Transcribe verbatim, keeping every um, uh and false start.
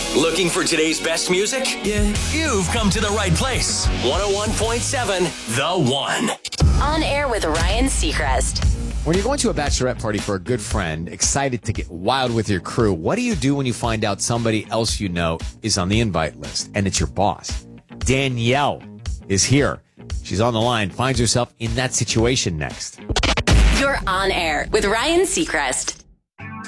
Looking for today's best music? Yeah. You've come to the right place. one oh one point seven The One. On air with Ryan Seacrest. When you're going to a bachelorette party for a good friend, excited to get wild with your crew, what do you do when you find out somebody else you know is on the invite list and it's your boss? Danielle is here. She's on the line, finds herself in that situation next. You're on air with Ryan Seacrest.